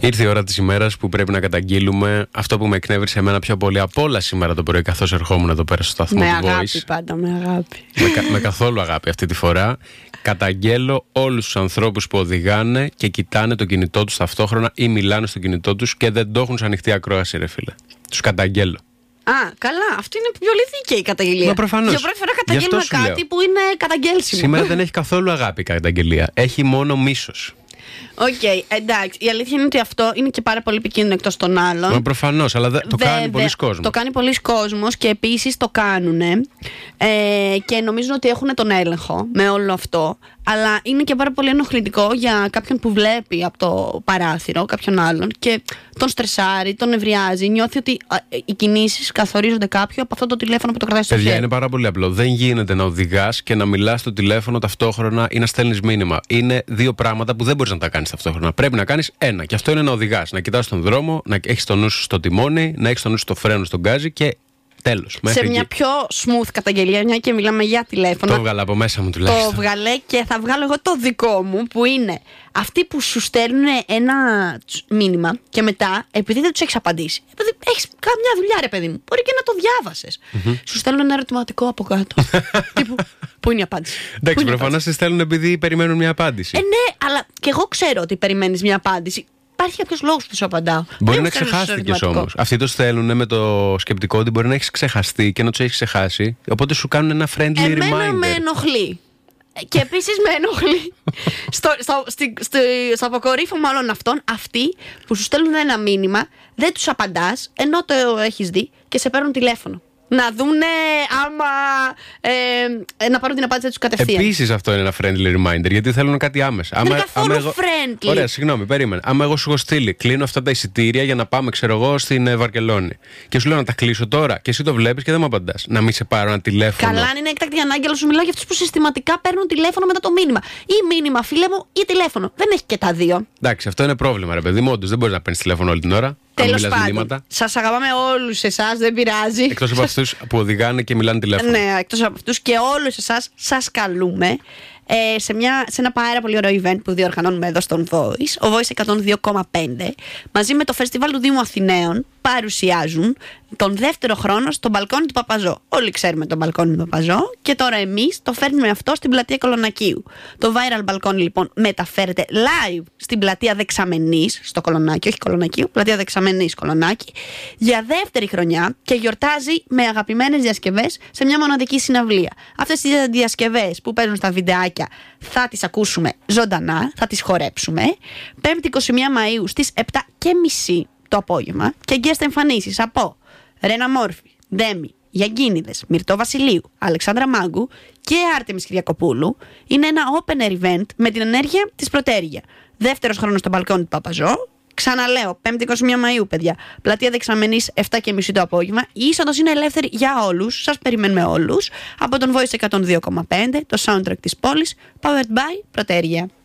Ήρθε η ώρα της ημέρας που πρέπει να καταγγείλουμε αυτό που με εκνεύρισε εμένα πιο πολύ απ' όλα σήμερα το πρωί, καθώς ερχόμουν εδώ πέρα στο σταθμό του Voice. Με αγάπη πάντα, με αγάπη. Με καθόλου αγάπη αυτή τη φορά. Καταγγέλω όλους τους ανθρώπους που οδηγάνε και κοιτάνε το κινητό τους ταυτόχρονα ή μιλάνε στο κινητό τους και δεν το έχουν σε ανοιχτή ακρόαση, ρε φίλε. Τους καταγγέλω. Α, καλά. Αυτή είναι πολύ δίκαιη η καταγγελία. Μα προφανώς. Για πρώτη φορά καταγγέλνουμε κάτι που είναι καταγγέλσιμο. Σήμερα δεν έχει καθόλου αγάπη η καταγγελία. Έχει μόνο μίσος. Οκ, εντάξει. Η αλήθεια είναι ότι αυτό είναι και πάρα πολύ επικίνδυνο εκτός των άλλων. Μα προφανώς, αλλά το κάνει πολλοί κόσμος. Το κάνει πολλοί κόσμος και επίσης το κάνουν και νομίζουν ότι έχουν τον έλεγχο με όλο αυτό. Αλλά είναι και πάρα πολύ ενοχλητικό για κάποιον που βλέπει από το παράθυρο κάποιον άλλον και τον στρεσάρει, τον νευριάζει. Νιώθει ότι οι κινήσεις καθορίζονται κάποιο από αυτό το τηλέφωνο που το κρατάει στο χέρι. Παιδιά, είναι πάρα πολύ απλό. Δεν γίνεται να οδηγάς και να μιλάς στο τηλέφωνο ταυτόχρονα ή να στέλνεις μήνυμα. Είναι δύο πράγματα που δεν μπορείς να τα κάνεις ταυτόχρονα. Πρέπει να κάνεις ένα. Και αυτό είναι να οδηγάς. Να κοιτάς τον δρόμο, να έχεις το νου σου στο τιμόνι, να έχεις το νου σου στο φρένο, στον γκάζι και. Τέλος, σε μια πιο smooth καταγγελία, μια και μιλάμε για τηλέφωνα. Το έβγαλα από μέσα μου τουλάχιστον. Το έβγαλε και θα βγάλω εγώ το δικό μου, που είναι αυτοί που σου στέλνουν ένα μήνυμα και μετά, επειδή δεν τους έχεις απαντήσει, επειδή έχεις καμιά δουλειά, ρε παιδί μου, μπορεί και να το διάβασες. Σου στέλνουν ένα ερωτηματικό από κάτω. Τύπου, πού είναι η απάντηση? Εντάξει, προφανώς σε στέλνουν επειδή περιμένουν μια απάντηση. Ναι, αλλά και εγώ ξέρω ότι περιμένεις μια απάντηση. Υπάρχει κάποιο λόγο που σου απαντάω. Μπορεί να ξεχάστηκες όμως. Αυτοί το στέλνουν με το σκεπτικό ότι μπορεί να έχεις ξεχαστεί και να τους έχεις ξεχάσει. Οπότε σου κάνουν ένα friendly reminder. Εμένα με ενοχλεί. Και επίσης με ενοχλεί στο αποκορύφωμα όλων αυτών, αυτοί που σου στέλνουν ένα μήνυμα, δεν τους απαντάς ενώ το έχεις δει και σε παίρνουν τηλέφωνο. Να δούνε άμα να πάρουν την απάντηση τους κατευθείαν. Επίσης αυτό είναι ένα friendly reminder, γιατί θέλουν κάτι άμεσα. Δεν είναι καθόλου friendly. Ωραία, συγγνώμη, περίμενε. Άμα εγώ σου έχω στείλει, κλείνω αυτά τα εισιτήρια για να πάμε, ξέρω εγώ, στην Βαρκελόνη. Και σου λέω να τα κλείσω τώρα και εσύ το βλέπεις και δεν μου απαντάς. Να μην σε πάρω ένα τηλέφωνο. Καλά, αν είναι έκτακτη ανάγκη, αλλά σου μιλάω για αυτούς που συστηματικά παίρνουν τηλέφωνο μετά το μήνυμα. Ή μήνυμα, φίλε μου, ή τηλέφωνο. Δεν έχει και τα δύο. Εντάξει, αυτό είναι πρόβλημα, ρε παιδί μου. Όντως δεν μπορείς να παίρνεις τηλέφωνο όλη την ώρα. Τέλος πάντων, σας αγαπάμε όλους εσάς, δεν πειράζει. Εκτός από αυτούς που οδηγάνε και μιλάνε τηλέφωνο. Ναι, εκτός από αυτούς και όλους εσάς σας καλούμε σε ένα πάρα πολύ ωραίο event που διοργανώνουμε εδώ στον Voice. Ο Voice 102,5 μαζί με το Φεστιβάλ του Δήμου Αθηναίων παρουσιάζουν τον δεύτερο χρόνο στο μπαλκόνι του Παπαζό. Όλοι ξέρουμε τον μπαλκόνι του Παπαζό και τώρα εμείς το φέρνουμε αυτό στην πλατεία Κολονακίου. Το viral μπαλκόνι λοιπόν μεταφέρεται live στην πλατεία Δεξαμενής, στο Κολονάκι, όχι Κολονακίου, πλατεία Δεξαμενής Κολονάκι, για δεύτερη χρονιά και γιορτάζει με αγαπημένες διασκευές σε μια μοναδική συναυλία. Αυτές τις διασκευές που παίζουν στα βιντεάκια θα τις ακούσουμε ζωντανά, θα τις χορέψουμε. 5η 21 Μαΐου στις 7:30 το απόγευμα και guest εμφανίσεις από Ρένα Μόρφη, Ντέμι, Γιαγκίνιδες, Μυρτώ Βασιλείου, Αλεξάνδρα Μάγκου και Άρτεμις Κυριακοπούλου. Είναι ένα open air event με την ενέργεια της Πρωτέργεια. Δεύτερος χρόνος στο μπαλκόνι του Παπαζό. Ξαναλέω, 5η 21 Μαΐου, παιδιά. Πλατεία Δεξαμενής, 7:30 το απόγευμα. Η είσοδος είναι ελεύθερη για όλους. Σας περιμένουμε όλους. Από τον Voice 102,5, το soundtrack της πόλης, powered by Πρωτέργεια.